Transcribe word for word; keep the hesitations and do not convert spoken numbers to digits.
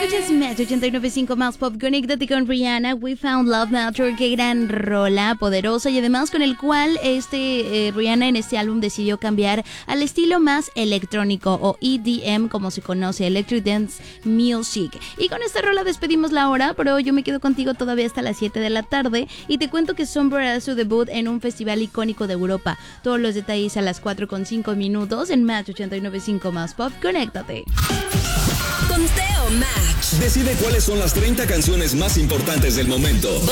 Escuchas Match ochenta y nueve punto cinco más Pop. Conéctate con Rihanna, We Found Love Natural. Qué gran rola, poderosa, y además con el cual este eh, Rihanna en este álbum decidió cambiar al estilo más electrónico o E D M, como se conoce, Electric Dance Music. Y con esta rola despedimos la hora, pero yo me quedo contigo todavía hasta las siete de la tarde y te cuento que Sombra hará su debut en un festival icónico de Europa. Todos los detalles a las cuatro con cinco minutos en Match ochenta y nueve punto cinco más Pop. Conéctate. Conteo Match. Decide cuáles son las treinta canciones más importantes del momento.